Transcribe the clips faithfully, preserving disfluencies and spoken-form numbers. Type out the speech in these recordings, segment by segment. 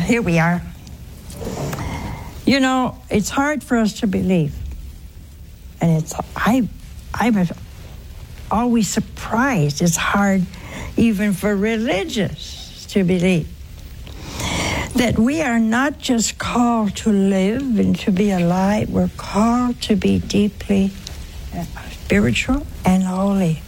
here we are. You know, it's hard for us to believe. And it's I, I'm always surprised. It's hard even for religious to believe that we are not just called to live and to be alive. We're called to be deeply spiritual and holy.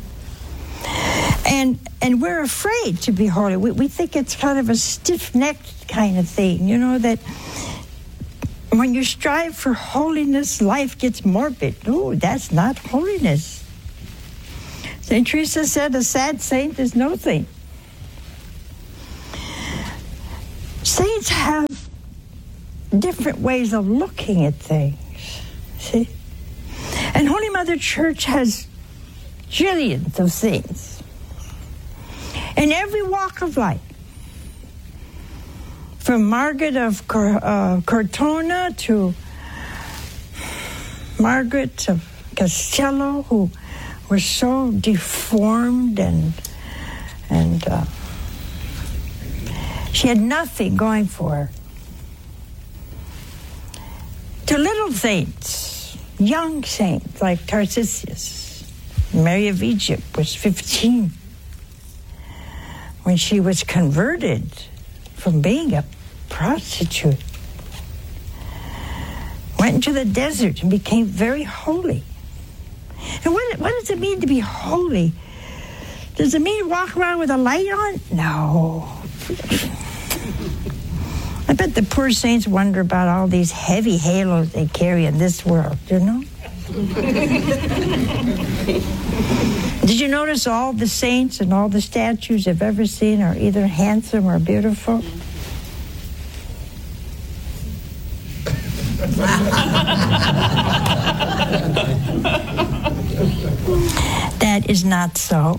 And and we're afraid to be holy. We, we think it's kind of a stiff-necked kind of thing, you know, that when you strive for holiness, life gets morbid. No, that's not holiness. Saint Teresa said, a sad saint is no saint. Saints have different ways of looking at things, see? And Holy Mother Church has jillions of saints in every walk of life. From Margaret of Cor- uh, Cortona to Margaret of Castello, who was so deformed and and uh, she had nothing going for her. To little saints, young saints like Tarsicius. Mary of Egypt was fifteen when she was converted from being a prostitute. Went into the desert and became very holy. And what, what does it mean to be holy? Does it mean walk around with a light on? No. I bet the poor saints wonder about all these heavy halos they carry in this world, you know? Did you notice all the saints and all the statues you've ever seen are either handsome or beautiful? That is not so.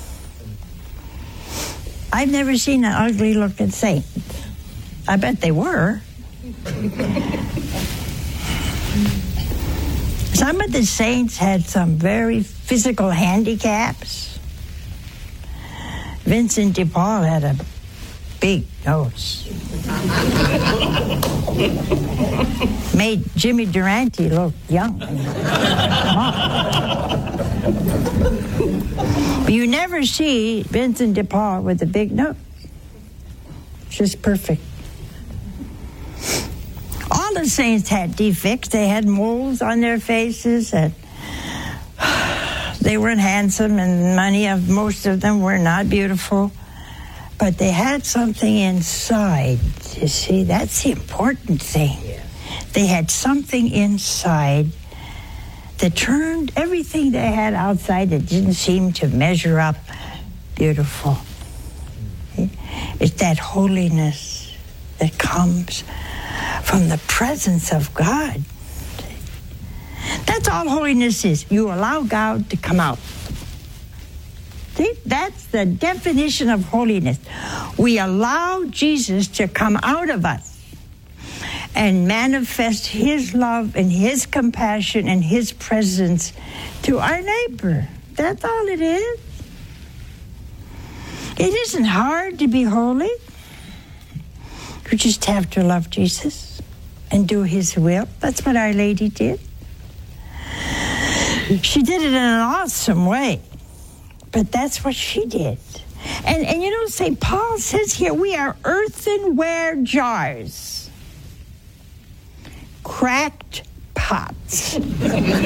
I've never seen an ugly-looking saint. I bet they were. Some of the saints had some very physical handicaps. Vincent de Paul had a big nose. Made Jimmy Durante look young. But you never see Vincent de Paul with a big nose. Just perfect. All the saints had defects. They had moles on their faces, and they weren't handsome, and many of most of them were not beautiful. But they had something inside. You see, that's the important thing. They had something inside that turned everything they had outside that didn't seem to measure up beautiful. It's that holiness that comes from the presence of God. That's all holiness is. You allow God to come out. See, that's the definition of holiness. We allow Jesus to come out of us and manifest his love and his compassion and his presence to our neighbor. That's all it is. It isn't hard to be holy. You just have to love Jesus and do his will. That's what Our Lady did. She did it in an awesome way. But that's what she did. And, and you know, Saint Paul says here, we are earthenware jars. Cracked pots. Isn't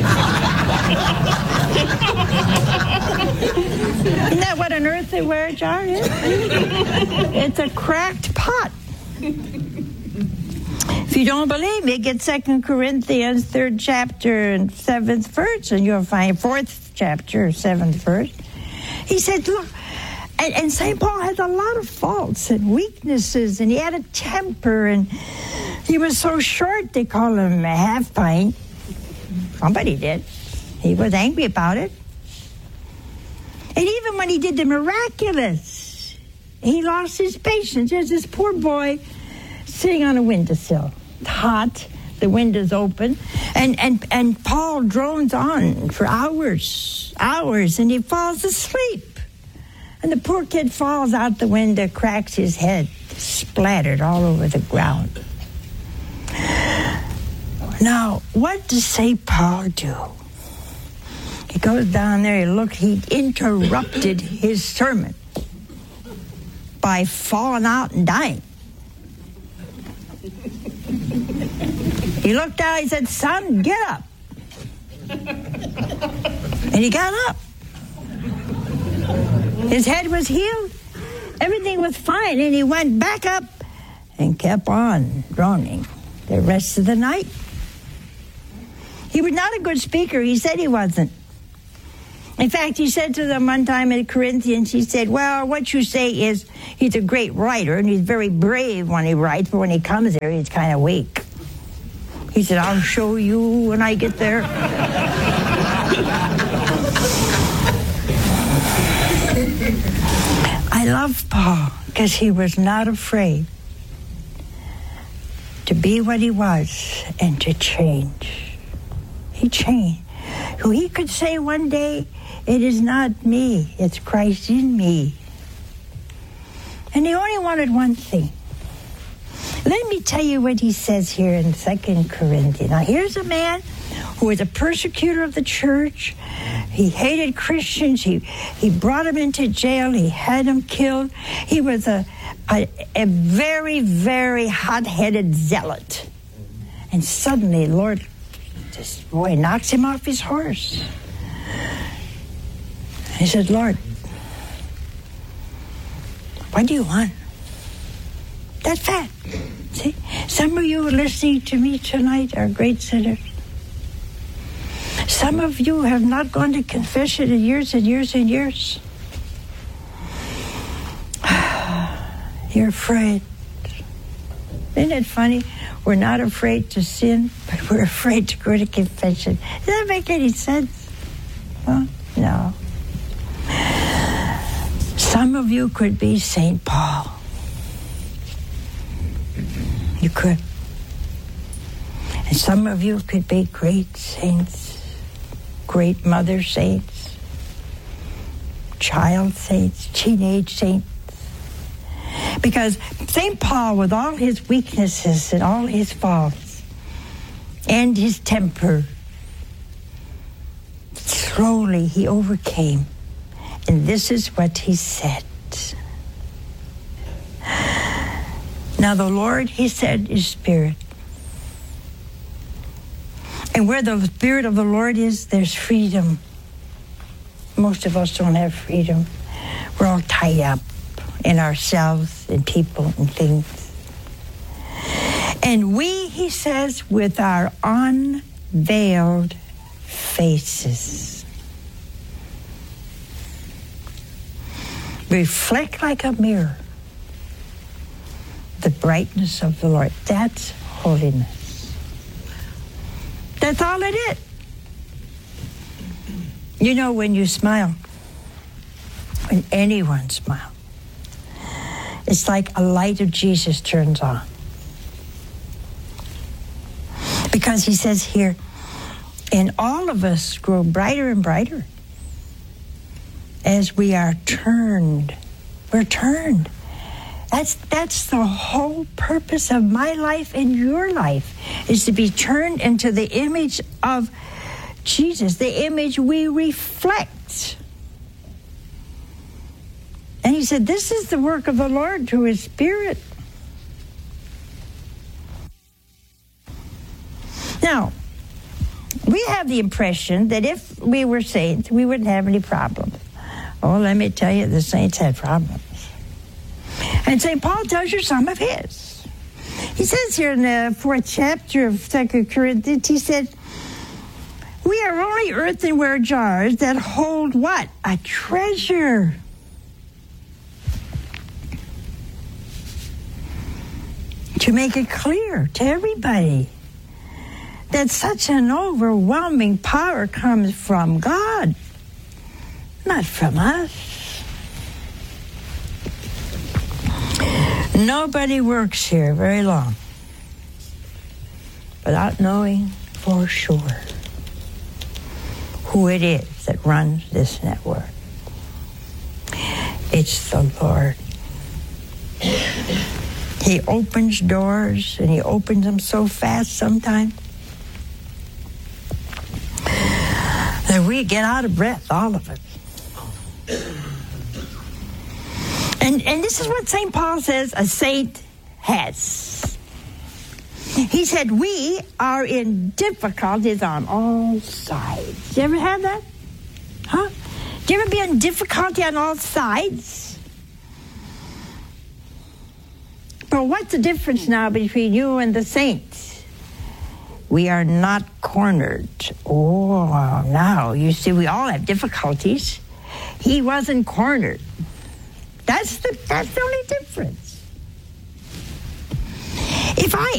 that what an earthenware jar is? It's a cracked pot. If you don't believe me, get Second Corinthians, third chapter and seventh verse, and you'll find fourth chapter, seventh verse. He said, look, and, and Saint Paul had a lot of faults and weaknesses, and he had a temper, and he was so short, they call him a half pint. Somebody did. He was angry about it. And even when he did the miraculous, he lost his patience. There's this poor boy sitting on a windowsill. It's hot. The window's open. And, and, and Paul drones on for hours, hours, and he falls asleep. And the poor kid falls out the window, cracks his head, splattered all over the ground. Now, what does Saint Paul do? He goes down there, he look, he interrupted his sermon by falling out and dying. He looked down, he said, "Son, get up." And he got up. His head was healed. Everything was fine. And he went back up and kept on droning the rest of the night. He was not a good speaker. He said he wasn't. In fact, he said to them one time in Corinthians, he said, "Well, what you say is he's a great writer, and he's very brave when he writes, but when he comes there, he's kind of weak." He said, "I'll show you when I get there." I love Paul because he was not afraid to be what he was and to change. He changed. He could say one day, "It is not me, it's Christ in me." And he only wanted one thing. Let me tell you what he says here in Second Corinthians. Now, here's a man who was a persecutor of the church. He hated Christians. He, he brought them into jail. He had them killed. He was a, a, a very, very hot-headed zealot. And suddenly, Lord, this boy knocks him off his horse. He said, "Lord, what do you want?" That's fact. See, some of you listening to me tonight are great sinners. Some of you have not gone to confession in years and years and years. You're afraid. Isn't it funny? We're not afraid to sin, but we're afraid to go to confession. Does that make any sense? Well, no. Some of you could be Saint Paul. You could. And some of you could be great saints, great mother saints, child saints, teenage saints. Because Saint Paul, with all his weaknesses and all his faults and his temper, slowly he overcame. And this is what he said. Now the Lord, he said, is spirit. And where the Spirit of the Lord is, there's freedom. Most of us don't have freedom. We're all tied up in ourselves and people and things. And we, he says, with our unveiled faces, reflect like a mirror the brightness of the Lord. That's holiness. That's all it is. You know, when you smile, when anyone smiles, it's like a light of Jesus turns on. Because he says here, and all of us grow brighter and brighter as we are turned. We're turned. That's, that's the whole purpose of my life and your life, is to be turned into the image of Jesus, the image we reflect. And he said, this is the work of the Lord through his Spirit. Now, we have the impression that if we were saints, we wouldn't have any problems. Oh, let me tell you, the saints had problems. And Saint Paul tells you some of his. He says here in the fourth chapter of Second Corinthians, he said, we are only earthenware jars that hold what? A treasure. To make it clear to everybody that such an overwhelming power comes from God, not from us. Nobody works here very long without knowing for sure who it is that runs this network. It's the Lord. He opens doors, and he opens them so fast sometimes that we get out of breath, all of us. And, and this is what Saint Paul says a saint has. He said, we are in difficulties on all sides. You ever had that? Huh? Do you ever be in difficulty on all sides? But what's the difference now between you and the saints? We are not cornered. Oh, now, you see, we all have difficulties. He wasn't cornered. That's the, that's the only difference. If I